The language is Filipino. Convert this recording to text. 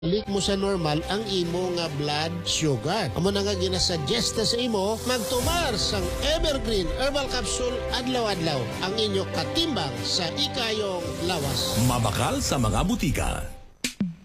lik mo sa normal ang imo nga blood sugar. Amo na nga ginasuggest sa imo magtumar sang Evergreen Herbal Capsule adlaw-adlaw ang inyo katimbang sa ikayong lawas. Mabakal sa mga butika.